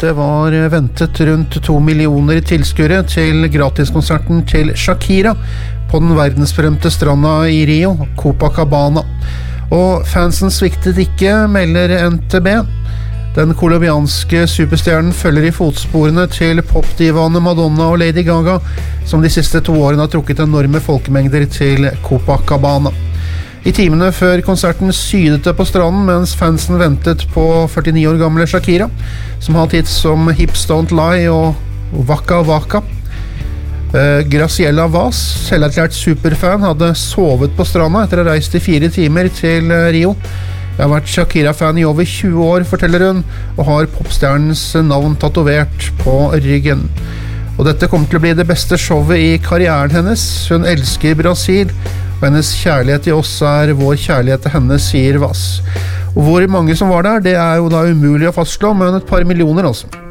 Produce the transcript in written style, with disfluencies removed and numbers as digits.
det var ventet rundt 2 millioner tilskuere til gratiskonserten til Shakira på den verdensberømte stranda i Rio, Copacabana. Og fansen sviktet ikke, melder NTB. Den kolumbianske superstjernen følger i fotsporene til popdivaene Madonna og Lady Gaga, som de siste 2 årene har trukket enorme folkemengder til Copacabana. I timene før konserten sydet det på stranden, mens fansen ventet på 49 år gamle Shakira, som har hatt hits som Hips Don't Lie og Waka Waka. Graciela Vaz, selverklært superfan, hadde sovet på stranda etter å ha reist i 4 timer til Rio. Jeg har vært Shakira-fan i over 20 år, forteller hun, og har popstjernens navn tatovert på ryggen. Og dette kommer til å bli det beste showet i karrieren hennes. Hun elsker Brasil, og hennes kjærlighet til oss vår kjærlighet til henne, sier Vaz. Og hvor mange som var der, det jo da umulig å fastslå, men et par millioner altså.